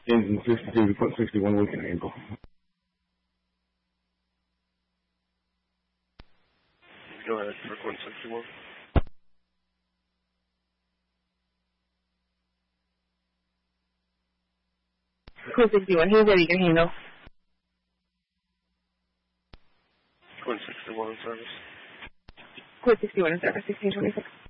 Engine 62 to point 61, we can handle. Go ahead for point 61. Point 61, he's ready to handle. Point 61 in service. Point 61 in service, 1626.